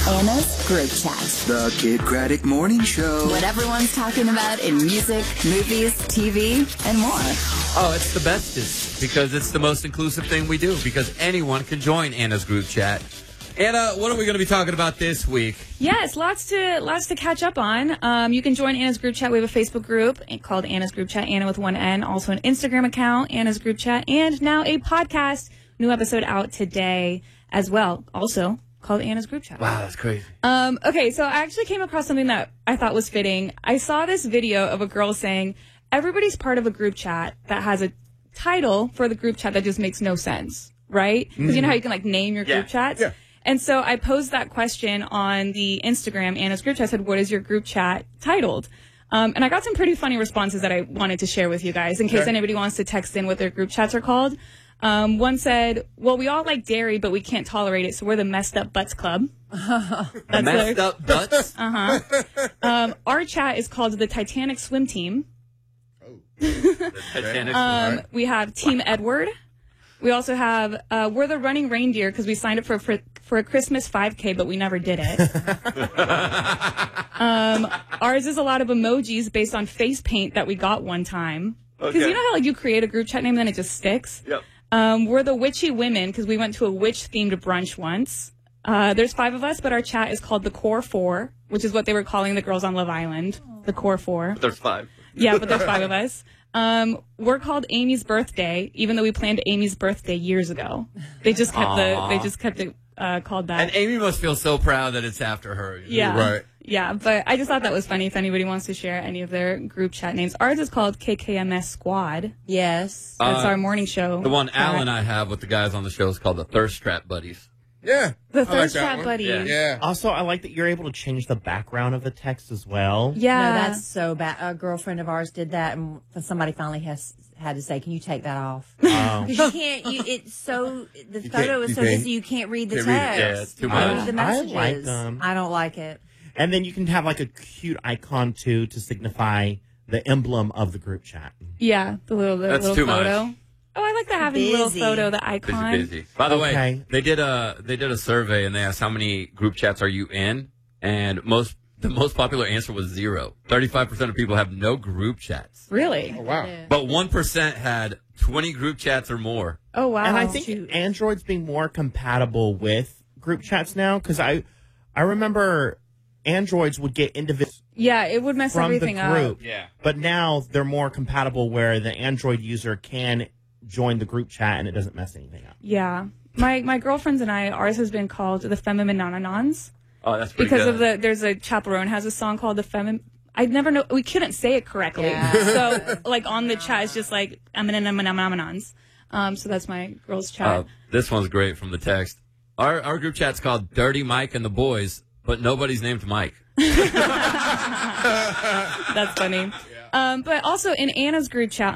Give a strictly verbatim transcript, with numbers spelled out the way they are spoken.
Anna's Group Chat. The Kid Craddock Morning Show. What everyone's talking about in music, movies, T V, and more. Oh, it's the bestest because it's the most inclusive thing we do because anyone can join Anna's Group Chat. Anna, what are we going to be talking about this week? Yes, lots to lots to catch up on. Um, you can join Anna's Group Chat. We have a Facebook group called Anna's Group Chat, Anna with one N. Also an Instagram account, Anna's Group Chat, and now a podcast. New episode out today as well. Also called Anna's Group Chat. Wow, that's crazy. Um, okay, so I actually came across something that I thought was fitting. I saw this video of a girl saying everybody's part of a group chat that has a title for the group chat that just makes no sense, right? Because mm-hmm. you know how you can like name your yeah. group chats? Yeah. And so I posed that question on the Instagram, Anna's Group Chat. I said, what is your group chat titled? Um, and I got some pretty funny responses that I wanted to share with you guys in case okay. anybody wants to text in what their group chats are called. Um, one said, well, we all like dairy, but we can't tolerate it, so we're the Messed Up Butts Club. That's Messed their... Up Butts? Uh-huh. Um, our chat is called the Titanic Swim Team. Oh. The Titanic um, Swim. We have Team Edward. We also have, uh, we're the Running Reindeer because we signed up for, for for a Christmas five K, but we never did it. um, ours is a lot of emojis based on face paint that we got one time. Because okay. you know how like you create a group chat name and then it just sticks? Yep. Um, we're the Witchy Women because we went to a witch-themed brunch once. Uh, there's five of us, but our chat is called the Core Four, which is what they were calling the girls on Love Island. The Core Four. But there's five. Yeah, but there's five of us. Um, we're called Amy's Birthday, even though we planned Amy's birthday years ago. They just kept Aww. the they just kept it uh, called that. And Amy must feel so proud that it's after her. Yeah, right. Yeah, but I just thought that was funny. If anybody wants to share any of their group chat names, ours is called K K M S Squad. Yes, that's uh, our morning show. The one Al and I have with the guys on the show is called the Thirst Trap Buddies. Yeah. The I Thirst like Trap Buddies. Yeah. Yeah. Also, I like that you're able to change the background of the text as well. Yeah. No, that's so bad. A girlfriend of ours did that, and somebody finally has had to say, "Can you take that off?" Oh. Because you can't. You, it's so the You photo can't- is you so can't- busy you can't read the can't read it. text. Yeah, it's too You much. can't read the I messages. like them. I don't like it. And then you can have like a cute icon too to signify the emblem of the group chat. Yeah, the little the That's little too photo. much. Oh, I like the having the little Busy. photo, the icon. Busy, busy. By the Okay. way, they did a they did a survey and they asked how many group chats are you in, and most the most popular answer was zero. Thirty-five percent of people have no group chats, Really? Oh, wow. but one percent had twenty group chats or more. Oh wow. And I think Android's being more compatible with group chats now because I, I remember Androids would get individual yeah, it would mess from everything the group. up. Yeah. But now they're more compatible where the Android user can join the group chat and it doesn't mess anything up. Yeah. My my girlfriends and I, ours has been called the Feminanons. Oh, that's pretty Because good. of the, there's a Chaperone has a song called the Femin. I never know, we couldn't say it correctly. Yeah. So, like, on the chat, it's just like, Feminanons. Um, so that's my girls' chat. Uh, this one's great from the text. Our our group chat's called Dirty Mike and the Boys, but nobody's named Mike. That's funny. Um, but also in Anna's group chat,